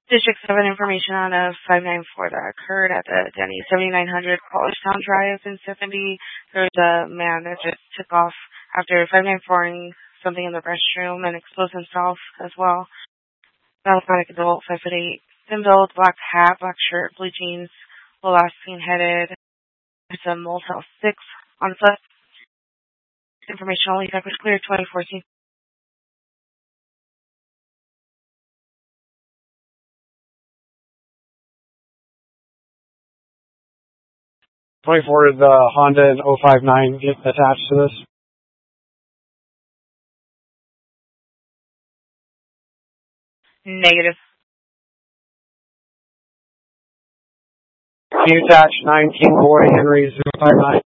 District 7 information on a 594 that occurred at the Denny 7900 College Town Drive in Stephanie. There was a man that just took off after 594ing something in the restroom and exposed himself as well. Asthmatic adult, 5'8", thin build, black hat, black shirt, blue jeans, low last seen headed. There's a Motel 6 on foot. Information only, package clear, 2014. 24, the Honda and 059 get attached to this? Negative. Can you attach 9 King Boy Henry 059?